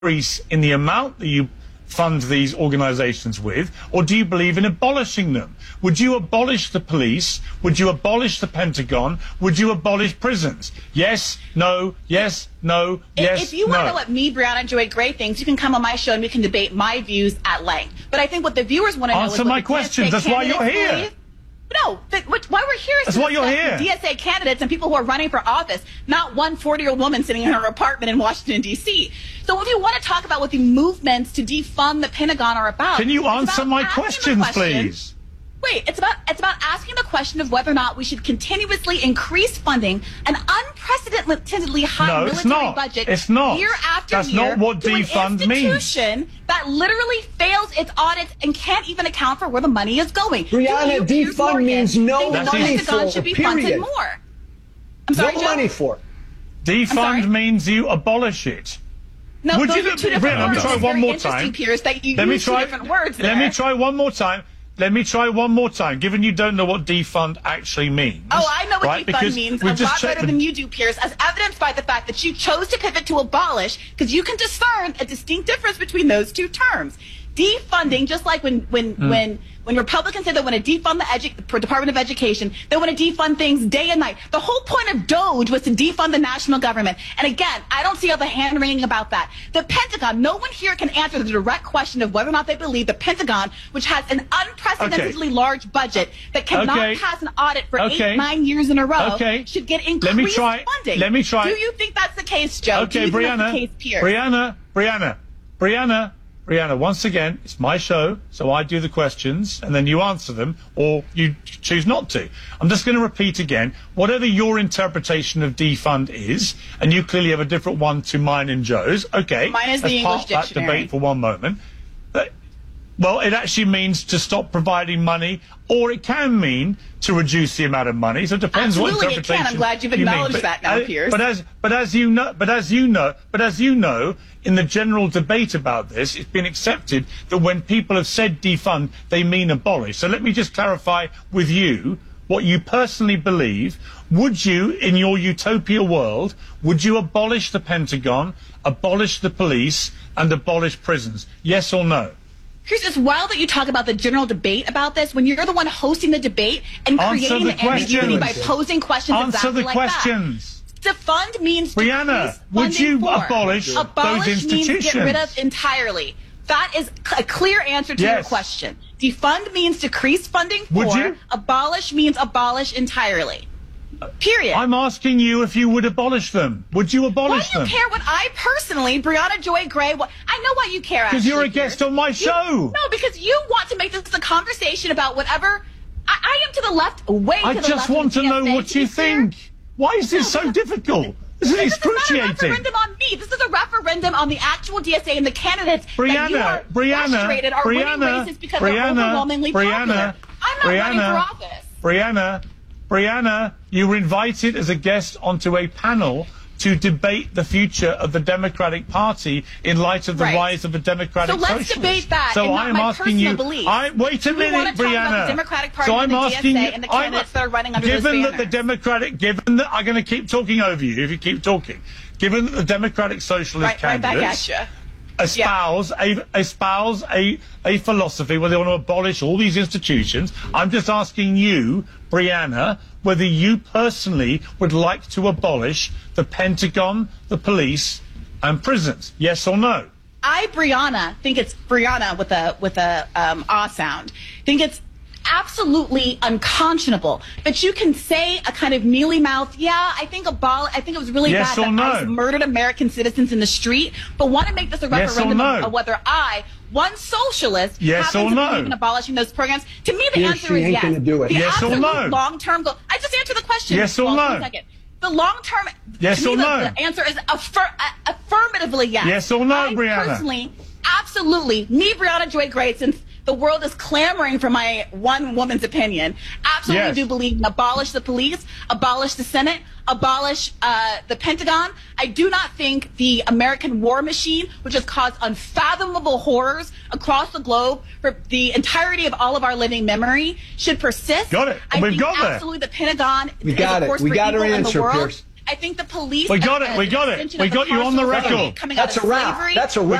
increase in the amount that you fund these organizations with, or do you believe in abolishing them? Would you abolish the police? Would you abolish the Pentagon? Would you abolish prisons? Yes, no, yes, no, yes, If you want to know what me, Briahna Joy Gray, thinks, you can come on my show and we can debate my views at length. But I think what the viewers want to know is answer my questions. That's why you're here. Believe. No, why we're here is that's why you're here. DSA candidates and people who are running for office, not one 40-year-old woman sitting in her apartment in Washington, D.C. So if you want to talk about what the movements to defund the Pentagon are about... Can you answer my questions, please? Wait, it's about asking the question of whether or not we should continuously increase funding an unprecedentedly high military budget year after That's year not what defund an institution that literally fails its audits and can't even account for where the money is going. Briahna, defund means no money for should be period. funded more. I'm sorry, no Joe? money for. Defund means you abolish it. No, Would those you are two different words. Let me try It's one very more interesting, time. Piers, that you Let me use two try. different words there. Let me try one more time. Let me try one more time, given you don't know what defund actually means. Oh, I know what right? defund means a lot better than you do, Piers, as evidenced by the fact that you chose to pivot to abolish, because you can discern a distinct difference between those two terms. Defunding, just like when Republicans say they want to defund the Department of Education, they want to defund things day and night. The whole point of DOGE was to defund the national government. And again, I don't see all the hand-wringing about that. The Pentagon, no one here can answer the direct question of whether or not they believe the Pentagon, which has an unprecedentedly large budget that cannot pass an audit for 8-9 years in a row, should get increased funding. Let me try. Do you think that's the case, Joe? Okay, Do you think Briahna. that's the case, Piers? Briahna, once again, it's my show, so I do the questions, and then you answer them, or you choose not to. I'm just going to repeat again, whatever your interpretation of defund is, and you clearly have a different one to mine and Joe's, okay, mine is the English Let's park that debate for one moment. Well, it actually means to stop providing money, or it can mean to reduce the amount of money. So it depends what interpretation. Absolutely, it can. I'm glad you've acknowledged that now, Piers. But as you know, in the general debate about this, it's been accepted that when people have said defund, they mean abolish. So let me just clarify with you what you personally believe. Would you, in your utopia world, would you abolish the Pentagon, abolish the police, and abolish prisons? Yes or no? Piers, it's wild that you talk about the general debate about this when you're the one hosting the debate and creating the ambiguity by posing questions exactly like that. Defund means Briahna, would you abolish those institutions? Means get rid of entirely. That is a clear answer to your question. Defund means decrease funding for. Would you? Abolish means abolish entirely. Period. I'm asking you if you would abolish them. Would you abolish them? Why do you care what I personally, Briahna Joy Gray, I know why you care, actually. Because you're a guest on my show. No, because you want to make this a conversation about whatever. I am to the left, way to the left. I just want to know what you think. Why is this so difficult? This is excruciating. This is not a referendum on me. This is a referendum on the actual DSA and the candidates that you are frustrated are winning races because they're overwhelmingly popular. I'm not running for office. Briahna, you were invited as a guest onto a panel to debate the future of the Democratic Party in light of the rise of the Democratic Socialists. So let's debate that. So and I'm not my asking you. Beliefs. Wait a minute, Briahna. The Democratic Party and the DSA and the candidates that are running under this banner. Given that I'm going to keep talking over you if you keep talking. Given that the Democratic Socialist candidates espouse a philosophy where they want to abolish all these institutions, I'm just asking you, Briahna, whether you personally would like to abolish the Pentagon, the police, and prisons. Yes or no? I, Briahna, think it's Briahna with a ah sound. Think it's absolutely unconscionable that you can say a kind of mealy mouth, I think it was really bad that ICE murdered American citizens in the street, but want to make this a referendum of whether one socialist happens to believe in abolishing those programs. To me, the answer is yes. Do it. The yes or no? Long-term goal. I just answered the question. Yes or no? The long-term. Yes or no? The answer is affirmatively yes. Yes or no, Briahna? Personally, absolutely. Me, Briahna Joy Gray, since the world is clamoring for my one woman's opinion, absolutely do believe in abolish the police, abolish the Senate, abolish the Pentagon. I do not think the American war machine, which has caused unfathomable horrors across the globe for the entirety of all of our living memory, should persist. Got it. We've got that. Absolutely, the Pentagon we got is a force it. We for got evil our in answer, the world. Piers. I think the police. We got it. We got it. We got you on the record. That's a wrap. That's a wrap.